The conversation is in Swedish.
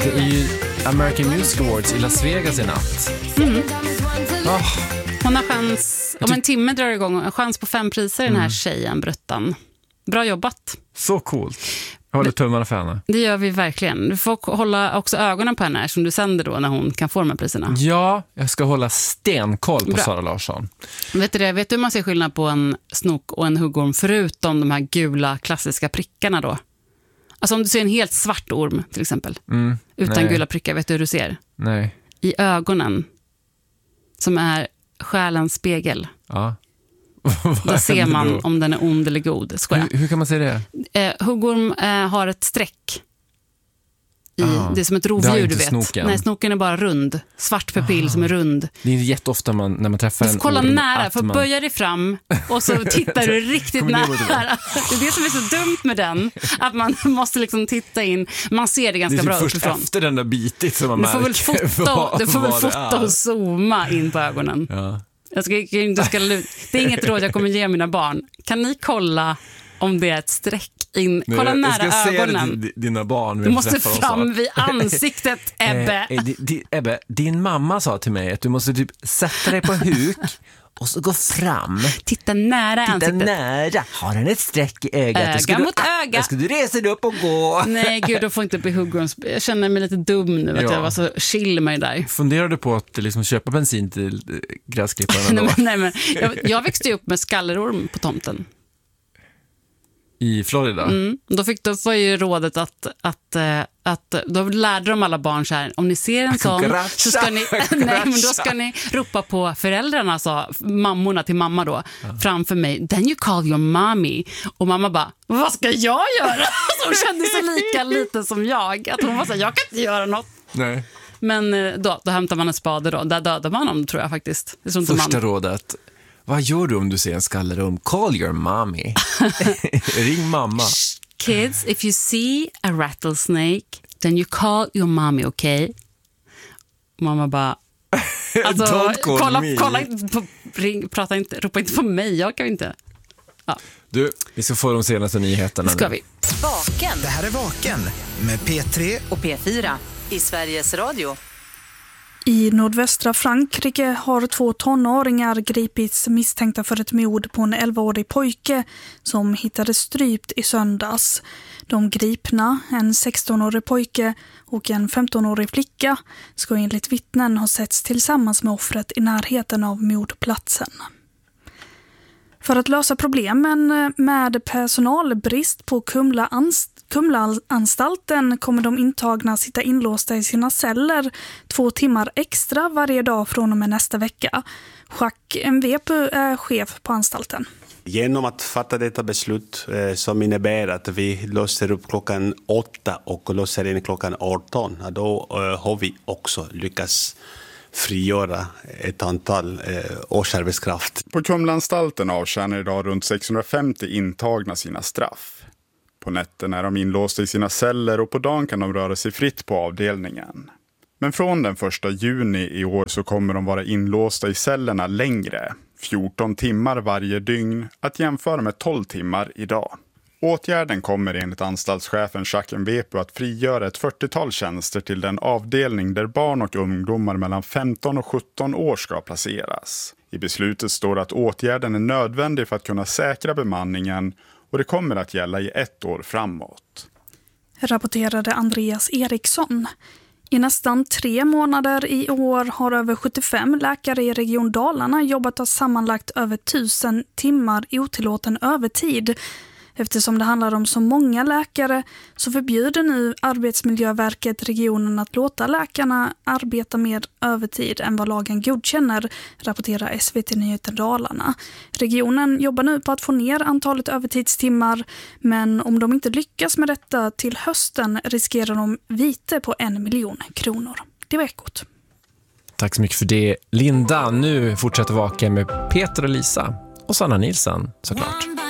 Det är ju American Music Awards i Las Vegas i natt. Hon har chans, om en timme drar igång, en chans på 5 priser den här tjejen, Bruttan. Bra jobbat. Så coolt. Jag håller tummarna för henne. Det gör vi verkligen. Du får hålla också ögonen på henne som du sänder då när hon kan få de här priserna. Ja, jag ska hålla stenkoll på Sara Larsson. Vet du hur man ser skillnad på en snok och en huggorm förutom de här gula klassiska prickarna då? Alltså om du ser en helt svart orm till exempel, utan gula prickar, vet du hur du ser? Nej. I ögonen, som är själens spegel. Ja. Då ser man om den är ond eller god. Hur kan man se det? Huggorm har ett streck. Det är som ett rovdjur, du vet. Snoken. Nej, snoken är bara rund. Svart pupill som är rund. Det är jätteofta när man träffar en orm. Kolla nära, för böja dig fram och så tittar du riktigt nära. Det är det som är så dumt med den. Att man måste liksom titta in. Man ser det ganska bra uppifrån. Först efter den där bitit som man märker. Du får väl fota och zooma in på ögonen. Ja. Det är inget råd jag kommer ge mina barn. Kan ni kolla om det är ett streck in? Kolla nära ögonen. Jag ska se dina barn. Du måste fram vid ansiktet, Ebbe. Ebbe, din mamma sa till mig att du måste typ sätta dig på huk och så gå fram. Titta nära ansiktet. Nära. Har den ett streck i ögat? Öga mot öga. Ska du resa dig upp och gå? Nej, gud, då får inte bli huggorm. Jag känner mig lite dum nu. Jag var så chill med det där. Funderar du på att liksom köpa bensin till gräsklipparen? Nej, men jag växte upp med skallerorm på tomten. I Florida? Då var ju rådet att då lärde de alla barn så här: om ni ser en sån så ska ni, då ska ni ropa på föräldrarna, sa mammorna till mamma då, framför mig, then you call your mommy. Och mamma bara, vad ska jag göra? Så hon kände sig lika lite som jag, att hon var så här, jag kan inte göra något. Nej. Men då hämtar man en spade då, där dödar man dem, tror jag faktiskt. Första rådet: vad gör du om du ser en skallerorm? Call your mommy. Ring mamma. Kids, if you see a rattlesnake, then you call your mommy, okay? Mamma bara, alltså, kolla inte på, ropa inte på mig, jag kan inte. Ja. Du, vi ska få de senaste nyheterna. Ska vi? Vaken. Det här är Vaken med P3 och P4 i Sveriges Radio. I nordvästra Frankrike har 2 tonåringar gripits misstänkta för ett mord på en 11-årig pojke som hittades strypt i söndags. De gripna, en 16-årig pojke och en 15-årig flicka, ska enligt vittnen ha setts tillsammans med offret i närheten av mordplatsen. För att lösa problemen med personalbrist på Kumlaanstalten kommer de intagna sitta inlåsta i sina celler 2 timmar extra varje dag från och med nästa vecka. Jacques Mvepu är chef på anstalten. Genom att fatta detta beslut som innebär att vi låser upp klockan 8 och låser in klockan 18, då har vi också lyckats frigöra ett antal årsarbetskraft. På Kumlaanstalten avtjänar idag runt 650 intagna sina straff. På nätten är de inlåsta i sina celler och på dagen kan de röra sig fritt på avdelningen. Men från den 1 juni i år så kommer de vara inlåsta i cellerna längre, 14 timmar varje dygn, att jämföra med 12 timmar idag. Åtgärden kommer enligt anstaltschefen Jacques Mvepu att frigöra ett 40-tal tjänster till den avdelning där barn och ungdomar mellan 15 och 17 år ska placeras. I beslutet står att åtgärden är nödvändig för att kunna säkra bemanningen och det kommer att gälla i 1 år framåt. Rapporterade Andreas Eriksson. I nästan 3 månader i år har över 75 läkare i Region Dalarna jobbat sammanlagt över 1000 timmar otillåten övertid. Eftersom det handlar om så många läkare så förbjuder nu Arbetsmiljöverket regionen att låta läkarna arbeta mer övertid än vad lagen godkänner, rapporterar SVT-nyheten Dalarna. Regionen jobbar nu på att få ner antalet övertidstimmar, men om de inte lyckas med detta till hösten riskerar de vite på 1 miljon kronor. Det var Ekot. Tack så mycket för det, Linda. Nu fortsätter Vaken med Peter och Lisa och Sanna Nilsson, såklart.